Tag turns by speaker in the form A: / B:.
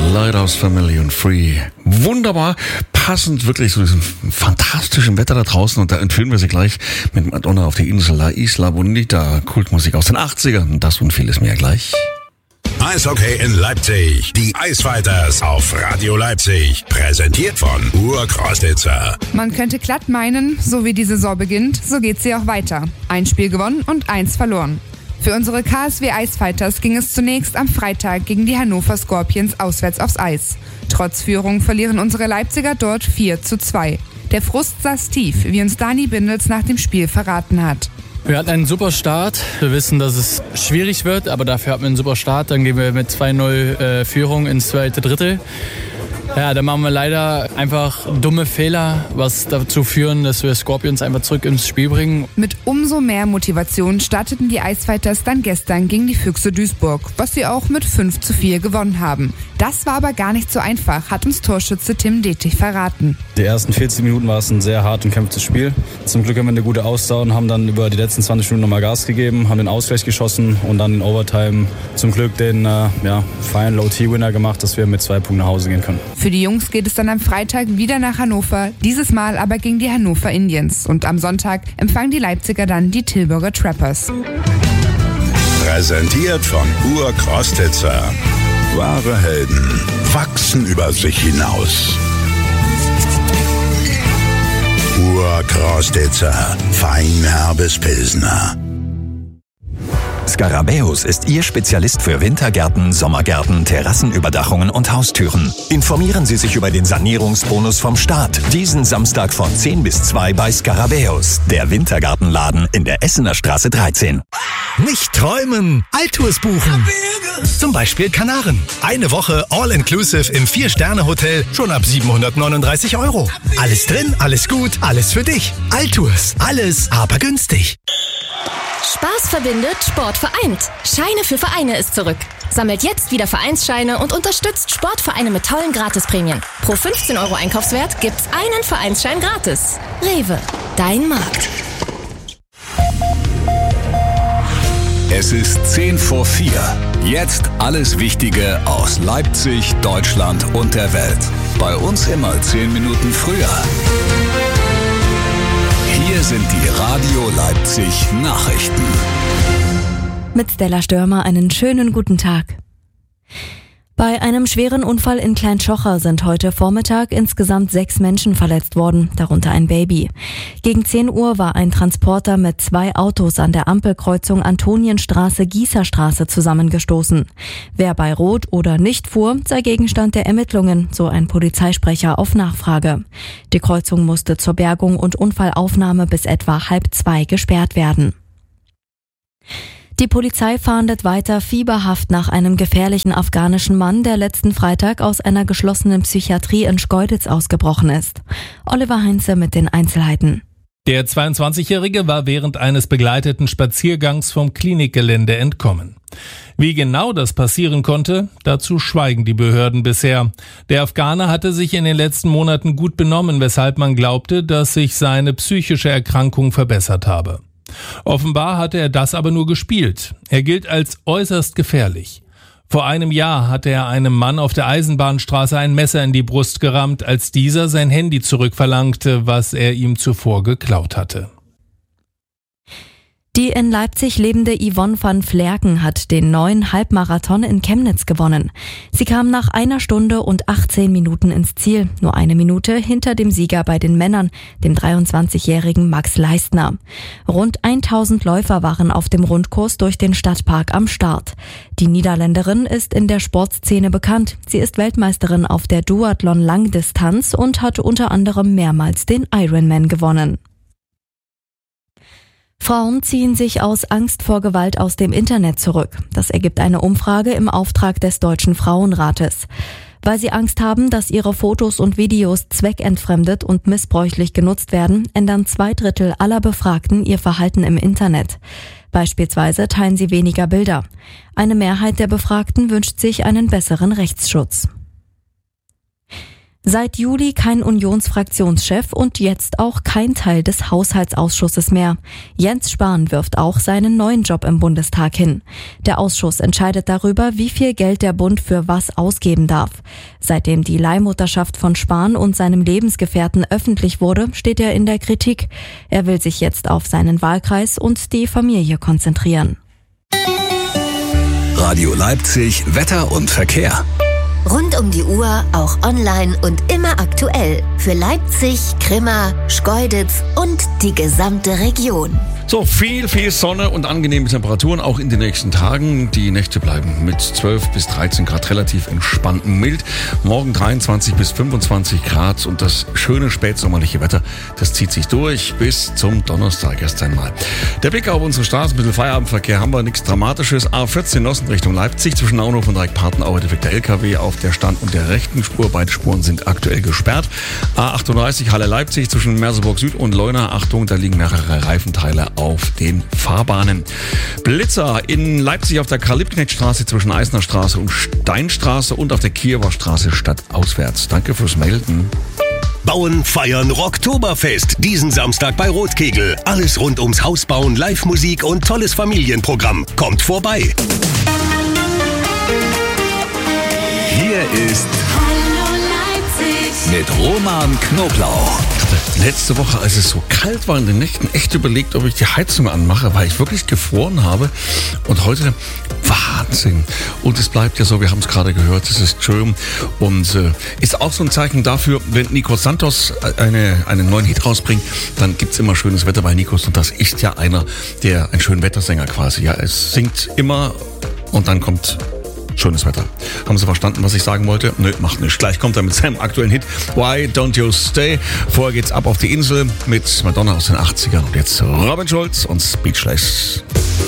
A: Lighthouse Family und Free. Wunderbar, passend wirklich zu diesem fantastischen Wetter da draußen. Und da entführen wir sie gleich mit Madonna auf die Insel La Isla Bonita. Kultmusik aus den 80ern. Das und vieles mehr gleich.
B: Eishockey in Leipzig. Die Eisfighters auf Radio Leipzig. Präsentiert von Urkrostitzer.
C: Man könnte glatt meinen, so wie die Saison beginnt, so geht sie auch weiter. Ein Spiel gewonnen und 1 verloren. Für unsere KSW Eisfighters ging es zunächst am Freitag gegen die Hannover Scorpions auswärts aufs Eis. Trotz Führung verlieren unsere Leipziger dort 4:2. Der Frust saß tief, wie uns Dani Bindels nach dem Spiel verraten hat.
D: Wir hatten einen super Start. Wir wissen, dass es schwierig wird, aber dafür hatten wir einen super Start. Dann gehen wir mit 2:0 Führung ins zweite Drittel. Ja, da machen wir leider einfach dumme Fehler, was dazu führen, dass wir Scorpions einfach zurück ins Spiel bringen.
C: Mit umso mehr Motivation starteten die Eisfighters dann gestern gegen die Füchse Duisburg, was sie auch mit 5:4 gewonnen haben. Das war aber gar nicht so einfach, hat uns Torschütze Tim Detig verraten.
E: Die ersten 40 Minuten war es ein sehr hart umkämpftes Spiel. Zum Glück haben wir eine gute Ausdauer und haben dann über die letzten 20 Minuten nochmal Gas gegeben, haben den Ausgleich geschossen und dann in Overtime zum Glück den Final OT-Winner gemacht, dass wir mit 2 Punkten nach Hause gehen können.
C: Für die Jungs geht es dann am Freitag wieder nach Hannover, dieses Mal aber gegen die Hannover Indians. Und am Sonntag empfangen die Leipziger dann die Tilburger Trappers.
B: Präsentiert von Urkrostitzer. Wahre Helden wachsen über sich hinaus. Urkrostitzer. Feinherbes Pilsner.
F: Scarabäus ist Ihr Spezialist für Wintergärten, Sommergärten, Terrassenüberdachungen und Haustüren. Informieren Sie sich über den Sanierungsbonus vom Staat. Diesen Samstag von 10 bis 2 bei Scarabäus, der Wintergartenladen in der Essener Straße 13.
G: Nicht träumen, Altours buchen. Zum Beispiel Kanaren. Eine Woche All-Inclusive im 4-Sterne-Hotel schon ab 739 €. Alles drin, alles gut, alles für dich. Altours, alles aber günstig.
H: Spaß verbindet, Sport vereint. Scheine für Vereine ist zurück. Sammelt jetzt wieder Vereinsscheine und unterstützt Sportvereine mit tollen Gratisprämien. Pro 15 € Einkaufswert gibt's einen Vereinsschein gratis. Rewe, dein Markt.
B: Es ist 3:10. Jetzt alles Wichtige aus Leipzig, Deutschland und der Welt. Bei uns immer 10 Minuten früher. Hier sind die Radio Leipzig Nachrichten.
I: Mit Stella Störmer einen schönen guten Tag. Bei einem schweren Unfall in Kleinschocher sind heute Vormittag insgesamt 6 Menschen verletzt worden, darunter ein Baby. Gegen 10 Uhr war ein Transporter mit 2 Autos an der Ampelkreuzung Antonienstraße-Gießerstraße zusammengestoßen. Wer bei Rot oder nicht fuhr, sei Gegenstand der Ermittlungen, so ein Polizeisprecher auf Nachfrage. Die Kreuzung musste zur Bergung und Unfallaufnahme bis etwa 1:30 gesperrt werden. Die Polizei fahndet weiter fieberhaft nach einem gefährlichen afghanischen Mann, der letzten Freitag aus einer geschlossenen Psychiatrie in Schkeuditz ausgebrochen ist. Oliver Heinze mit den Einzelheiten.
J: Der 22-Jährige war während eines begleiteten Spaziergangs vom Klinikgelände entkommen. Wie genau das passieren konnte, dazu schweigen die Behörden bisher. Der Afghaner hatte sich in den letzten Monaten gut benommen, weshalb man glaubte, dass sich seine psychische Erkrankung verbessert habe. Offenbar hatte er das aber nur gespielt. Er gilt als äußerst gefährlich. Vor einem Jahr hatte er einem Mann auf der Eisenbahnstraße ein Messer in die Brust gerammt, als dieser sein Handy zurückverlangte, was er ihm zuvor geklaut hatte.
I: Die in Leipzig lebende Yvonne van Vlerken hat den neuen Halbmarathon in Chemnitz gewonnen. Sie kam nach 1 Stunde und 18 Minuten ins Ziel, nur 1 Minute hinter dem Sieger bei den Männern, dem 23-jährigen Max Leistner. Rund 1000 Läufer waren auf dem Rundkurs durch den Stadtpark am Start. Die Niederländerin ist in der Sportszene bekannt. Sie ist Weltmeisterin auf der Duathlon-Langdistanz und hat unter anderem mehrmals den Ironman gewonnen. Frauen ziehen sich aus Angst vor Gewalt aus dem Internet zurück. Das ergibt eine Umfrage im Auftrag des Deutschen Frauenrates. Weil sie Angst haben, dass ihre Fotos und Videos zweckentfremdet und missbräuchlich genutzt werden, ändern 2/3 aller Befragten ihr Verhalten im Internet. Beispielsweise teilen sie weniger Bilder. Eine Mehrheit der Befragten wünscht sich einen besseren Rechtsschutz. Seit Juli kein Unionsfraktionschef und jetzt auch kein Teil des Haushaltsausschusses mehr. Jens Spahn wirft auch seinen neuen Job im Bundestag hin. Der Ausschuss entscheidet darüber, wie viel Geld der Bund für was ausgeben darf. Seitdem die Leihmutterschaft von Spahn und seinem Lebensgefährten öffentlich wurde, steht er in der Kritik. Er will sich jetzt auf seinen Wahlkreis und die Familie konzentrieren.
B: Radio Leipzig, Wetter und Verkehr.
K: Rund um die Uhr, auch online und immer aktuell. Für Leipzig, Grimma, Schkeuditz und die gesamte Region.
A: So, viel Sonne und angenehme Temperaturen auch in den nächsten Tagen. Die Nächte bleiben mit 12 bis 13 Grad relativ entspannt und mild. Morgen 23 bis 25 Grad und das schöne spätsommerliche Wetter, das zieht sich durch bis zum Donnerstag erst einmal. Der Blick auf unsere Straßen, ein bisschen Feierabendverkehr haben wir, nichts Dramatisches. A14 Osten Richtung Leipzig zwischen Naunhof und Dreieckparten arbeitet der LKW auf der Stand- und der rechten Spur. Beide Spuren sind aktuell gesperrt. A38 Halle Leipzig zwischen Merseburg Süd und Leuna. Achtung, da liegen mehrere Reifenteile auf den Fahrbahnen. Blitzer in Leipzig auf der Karl-Liebknecht-Straße zwischen Eisner Straße und Steinstraße und auf der Kiewer Straße stadtauswärts. Danke fürs Melden.
G: Bauen, feiern, Rocktoberfest. Diesen Samstag bei Rotkegel. Alles rund ums Hausbauen, Live-Musik und tolles Familienprogramm. Kommt vorbei.
B: Hier ist mit Roman Knoblauch.
A: Ich hatte letzte Woche, als es so kalt war in den Nächten, echt überlegt, ob ich die Heizung anmache, weil ich wirklich gefroren habe. Und heute, Wahnsinn. Und es bleibt ja so, wir haben es gerade gehört, es ist schön. Und ist auch so ein Zeichen dafür, wenn Nico Santos einen neuen Hit rausbringt, dann gibt's immer schönes Wetter bei Nikos. Und das ist ja einer, der ein Schönwettersänger quasi. Ja, es singt immer und dann kommt schönes Wetter. Haben Sie verstanden, was ich sagen wollte? Nö, macht nichts. Gleich kommt er mit seinem aktuellen Hit Why Don't You Stay. Vorher geht's ab auf die Insel mit Madonna aus den 80ern. Und jetzt Robin Schulz und Speechless.